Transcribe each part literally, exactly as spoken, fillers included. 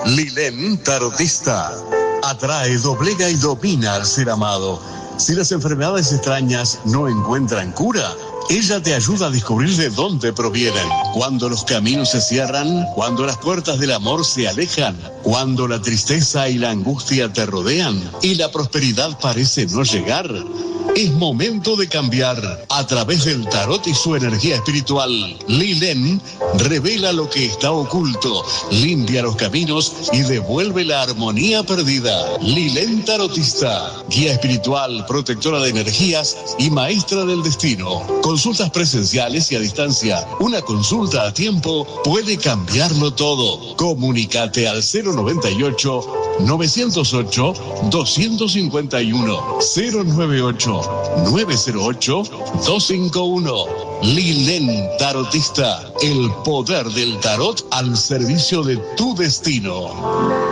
Lilén Tarotista. Atrae, doblega y domina al ser amado. Si las enfermedades extrañas no encuentran cura, ella te ayuda a descubrir de dónde provienen. Cuando los caminos se cierran, cuando las puertas del amor se alejan, cuando la tristeza y la angustia te rodean y la prosperidad parece no llegar, es momento de cambiar. A través del tarot y su energía espiritual, Lilén revela lo que está oculto, limpia los caminos y devuelve la armonía perdida. Lilén Tarotista, guía espiritual, protectora de energías y maestra del destino. Consultas presenciales y a distancia. Una consulta a tiempo puede cambiarlo todo. Comunícate al cero noventa y ocho, novecientos ocho, doscientos cincuenta y uno, cero noventa y ocho, novecientos ocho, doscientos cincuenta y uno. Lilén Tarotista, el poder del tarot al servicio de tu destino.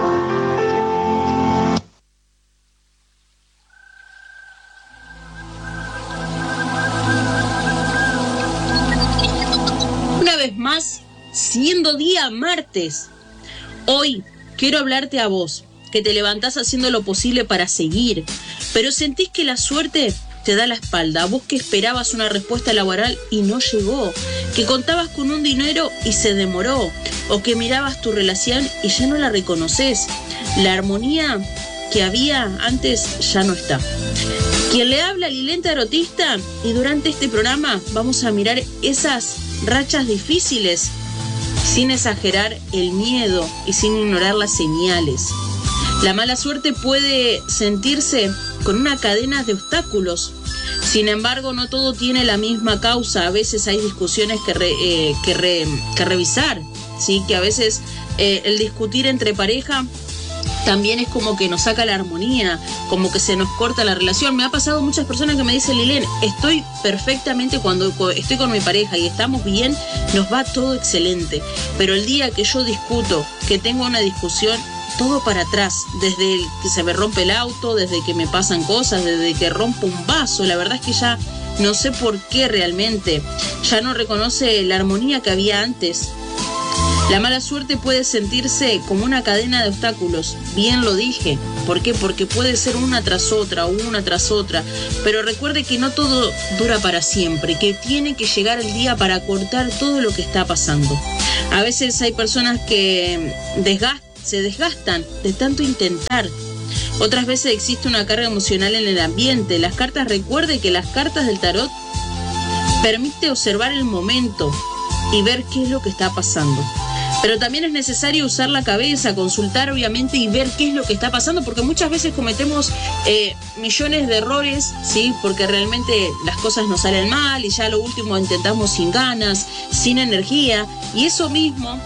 Más, siendo día martes, hoy quiero hablarte a vos, que te levantás haciendo lo posible para seguir, pero sentís que la suerte te da la espalda. Vos que esperabas una respuesta laboral y no llegó, que contabas con un dinero y se demoró, o que mirabas tu relación y ya no la reconoces. La armonía que había antes ya no está. Quien le habla, Lilén Tarotista, y durante este programa vamos a mirar esas rachas difíciles sin exagerar el miedo y sin ignorar las señales. La mala suerte puede sentirse con una cadena de obstáculos. Sin embargo, no todo tiene la misma causa. A veces hay discusiones que, re, eh, que, re, que revisar, ¿sí? Que a veces eh, el discutir entre pareja también es como que nos saca la armonía, como que se nos corta la relación. Me ha pasado muchas personas que me dicen: Lilén, estoy perfectamente cuando estoy con mi pareja y estamos bien, nos va todo excelente. Pero el día que yo discuto, que tengo una discusión, todo para atrás, desde el que se me rompe el auto, desde que me pasan cosas, desde que rompo un vaso. La verdad es que ya no sé por qué realmente, ya no reconoce la armonía que había antes. La mala suerte puede sentirse como una cadena de obstáculos, bien lo dije. ¿Por qué? Porque puede ser una tras otra, una tras otra. Pero recuerde que no todo dura para siempre, que tiene que llegar el día para cortar todo lo que está pasando. A veces hay personas que desgast- se desgastan de tanto intentar. Otras veces existe una carga emocional en el ambiente. Las cartas, recuerde que las cartas del tarot permiten observar el momento y ver qué es lo que está pasando. Pero también es necesario usar la cabeza, consultar obviamente y ver qué es lo que está pasando, porque muchas veces cometemos eh, millones de errores, ¿sí? Porque realmente las cosas nos salen mal y ya lo último intentamos sin ganas, sin energía, y eso mismo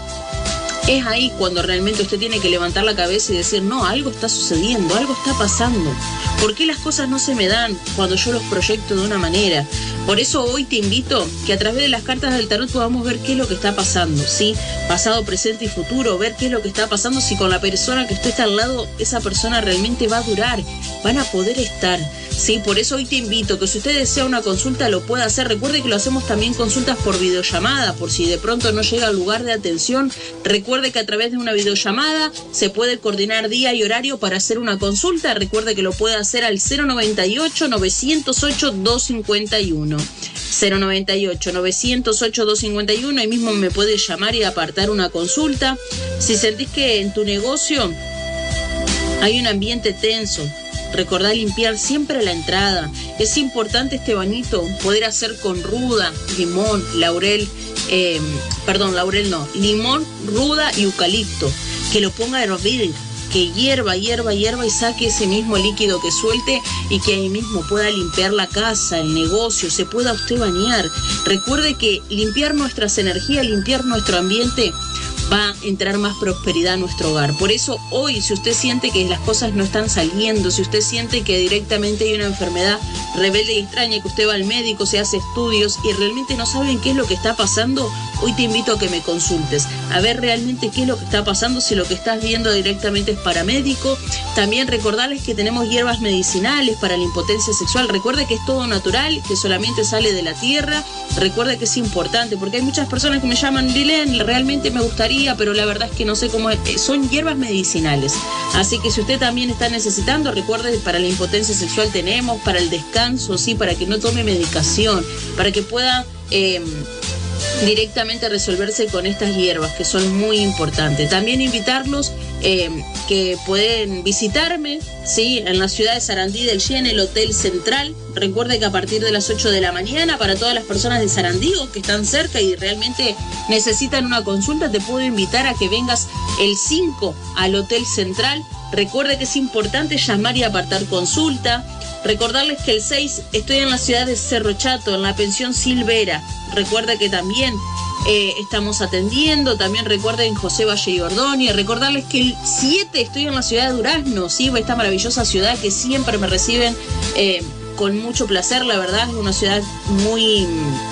es ahí cuando realmente usted tiene que levantar la cabeza y decir: no, algo está sucediendo, algo está pasando. ¿Por qué las cosas no se me dan cuando yo los proyecto de una manera? Por eso hoy te invito que a través de las cartas del tarot podamos ver qué es lo que está pasando, ¿sí? Pasado, presente y futuro, ver qué es lo que está pasando, si con la persona que usted está al lado, esa persona realmente va a durar, van a poder estar, ¿sí? Por eso hoy te invito que si usted desea una consulta lo pueda hacer. Recuerde que lo hacemos también consultas por videollamada, por si de pronto no llega al lugar de atención. Recuerde que a través de una videollamada se puede coordinar día y horario para hacer una consulta. Recuerde que lo puede hacer al cero noventa y ocho, novecientos ocho, doscientos cincuenta y uno. cero noventa y ocho, novecientos ocho, doscientos cincuenta y uno. Ahí mismo me puede llamar y apartar una consulta. Si sentís que en tu negocio hay un ambiente tenso, recordá limpiar siempre la entrada. Es importante este bañito poder hacer con ruda, limón, laurel, eh, perdón, laurel no, limón, ruda y eucalipto. Que lo ponga a hervir, que hierva, hierva, hierva y saque ese mismo líquido que suelte, y que ahí mismo pueda limpiar la casa, el negocio, se pueda usted bañar. Recuerde que limpiar nuestras energías, limpiar nuestro ambiente, va a entrar más prosperidad a nuestro hogar. Por eso hoy, si usted siente que las cosas no están saliendo, si usted siente que directamente hay una enfermedad rebelde y extraña, que usted va al médico, se hace estudios y realmente no saben qué es lo que está pasando, hoy te invito a que me consultes, a ver realmente qué es lo que está pasando, si lo que estás viendo directamente es paramédico. También recordarles que tenemos hierbas medicinales para la impotencia sexual. Recuerde que es todo natural, que solamente sale de la tierra. Recuerde que es importante, porque hay muchas personas que me llaman, Lilian, realmente me gustaría, pero la verdad es que no sé cómo es. Son hierbas medicinales. Así que si usted también está necesitando, recuerde, para la impotencia sexual tenemos, para el descanso, sí, para que no tome medicación, para que pueda eh, directamente resolverse con estas hierbas, que son muy importantes. También invitarlos eh, que pueden visitarme, ¿sí?, en la ciudad de Sarandí del G, en el Hotel Central. Recuerde que a partir de las ocho de la mañana, para todas las personas de Sarandí o que están cerca y realmente necesitan una consulta, te puedo invitar a que vengas el cinco al Hotel Central. Recuerde que es importante llamar y apartar consulta. Recordarles que el seis estoy en la ciudad de Cerro Chato, en la pensión Silvera. Recuerda que también eh, estamos atendiendo. También recuerden José Valle y Ordóñez. Recordarles que el siete estoy en la ciudad de Durazno, ¿sí?, esta maravillosa ciudad que siempre me reciben eh, con mucho placer. La verdad es una ciudad muy,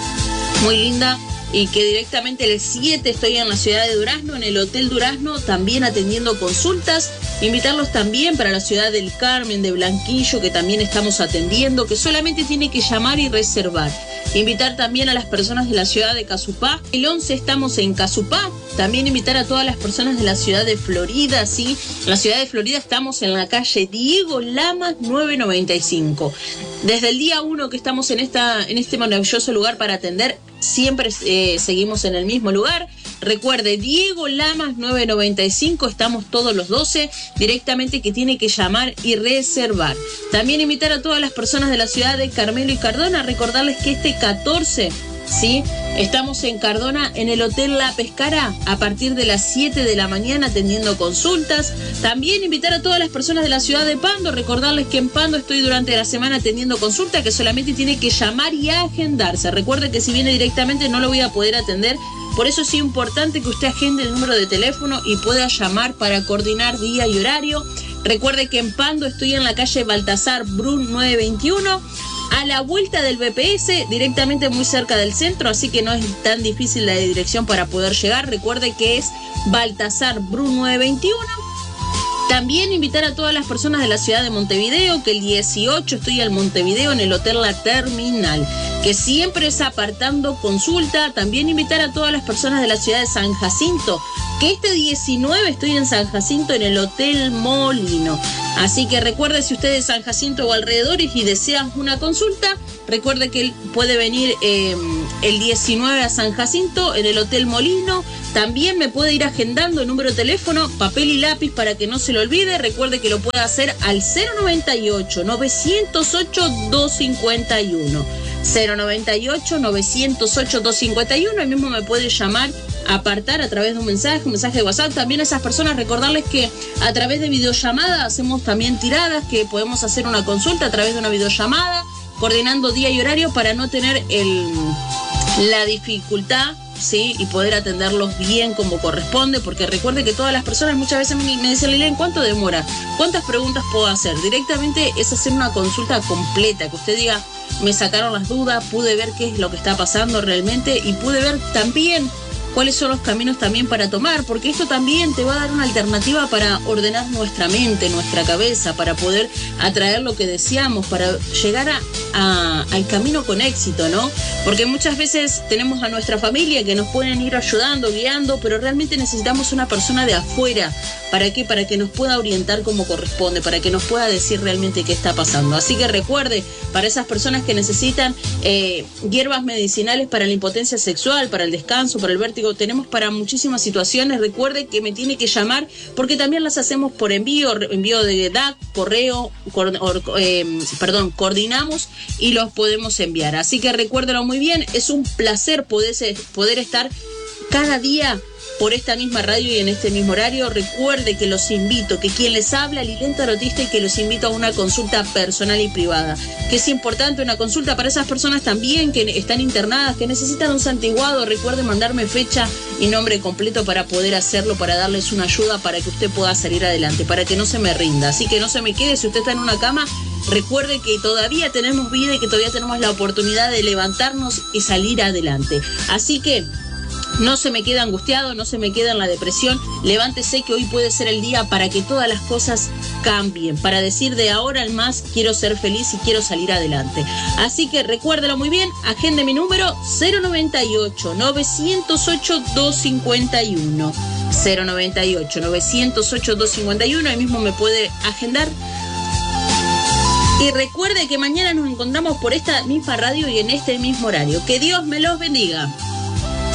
muy linda. Y que directamente el siete estoy en la ciudad de Durazno, en el Hotel Durazno, también atendiendo consultas. Invitarlos también para la ciudad del Carmen, de Blanquillo, que también estamos atendiendo, que solamente tiene que llamar y reservar. Invitar también a las personas de la ciudad de Casupá. El once estamos en Casupá. También invitar a todas las personas de la ciudad de Florida, ¿sí? En la ciudad de Florida estamos en la calle Diego Lamas nueve noventa y cinco. Desde el día uno que estamos en, esta, en este maravilloso lugar para atender, siempre eh, seguimos en el mismo lugar. Recuerde, Diego Lamas nueve noventa y cinco, estamos todos los doce, directamente que tiene que llamar y reservar. También invitar a todas las personas de la ciudad de Carmelo y Cardona, recordarles que este catorce, ¿sí?, estamos en Cardona, en el Hotel La Pescara, a partir de las siete de la mañana atendiendo consultas. También invitar a todas las personas de la ciudad de Pando, recordarles que en Pando estoy durante la semana atendiendo consulta, que solamente tiene que llamar y agendarse. Recuerde que si viene directamente no lo voy a poder atender, por eso es importante que usted agende el número de teléfono y pueda llamar para coordinar día y horario. Recuerde que en Pando estoy en la calle Baltasar Brun nueve veintiuno, a la vuelta del B P S, directamente muy cerca del centro, así que no es tan difícil la dirección para poder llegar. Recuerde que es Baltasar Brun nueve veintiuno. También invitar a todas las personas de la ciudad de Montevideo, que el dieciocho estoy en Montevideo, en el Hotel La Terminal, que siempre es apartando consulta. También invitar a todas las personas de la ciudad de San Jacinto, que este diecinueve estoy en San Jacinto, en el Hotel Molino. Así que recuerde, si usted es de San Jacinto o alrededores y desea una consulta, recuerde que él puede venir eh, el diecinueve a San Jacinto, en el Hotel Molino. También me puede ir agendando el número de teléfono, papel y lápiz para que no se lo olvide. Recuerde que lo puede hacer al cero noventa y ocho, novecientos ocho, doscientos cincuenta y uno. cero noventa y ocho, novecientos ocho, doscientos cincuenta y uno. Ahí mismo me puede llamar, apartar a través de un mensaje, un mensaje de WhatsApp. También a esas personas recordarles que a través de videollamada hacemos también tiradas, que podemos hacer una consulta a través de una videollamada, coordinando día y horario para no tener el, la dificultad, ¿sí?, y poder atenderlos bien como corresponde, porque recuerde que todas las personas muchas veces me, me dicen, Lilian, ¿cuánto demora? ¿Cuántas preguntas puedo hacer? Directamente es hacer una consulta completa, que usted diga, me sacaron las dudas, pude ver qué es lo que está pasando realmente y pude ver también cuáles son los caminos también para tomar, porque esto también te va a dar una alternativa para ordenar nuestra mente, nuestra cabeza, para poder atraer lo que deseamos, para llegar a, a, al camino con éxito, ¿no? Porque muchas veces tenemos a nuestra familia que nos pueden ir ayudando, guiando, pero realmente necesitamos una persona de afuera. ¿Para qué? Para que nos pueda orientar como corresponde, para que nos pueda decir realmente qué está pasando. Así que recuerde, para esas personas que necesitan eh, hierbas medicinales para la impotencia sexual, para el descanso, para el vértigo, tenemos para muchísimas situaciones. Recuerde que me tiene que llamar, porque también las hacemos por envío, envío de D A C, correo, cor, or, eh, perdón, coordinamos y los podemos enviar. Así que recuérdelo muy bien, es un placer poder, poder estar cada día por esta misma radio y en este mismo horario. Recuerde que los invito, que quien les habla, Lilian Tarotista, y que los invito a una consulta personal y privada, que es importante una consulta para esas personas también que están internadas, que necesitan un santiguado. Recuerde mandarme fecha y nombre completo para poder hacerlo, para darles una ayuda para que usted pueda salir adelante, para que no se me rinda. Así que no se me quede, si usted está en una cama, recuerde que todavía tenemos vida y que todavía tenemos la oportunidad de levantarnos y salir adelante. Así que No se me queda angustiado, no se me queda en la depresión. Levántese que hoy puede ser el día para que todas las cosas cambien, para decir de ahora en más quiero ser feliz y quiero salir adelante. Así que recuérdalo muy bien, agende mi número cero noventa y ocho, novecientos ocho, doscientos cincuenta y uno. cero noventa y ocho, novecientos ocho, doscientos cincuenta y uno, ahí mismo me puede agendar. Y recuerde que mañana nos encontramos por esta misma radio y en este mismo horario. Que Dios me los bendiga.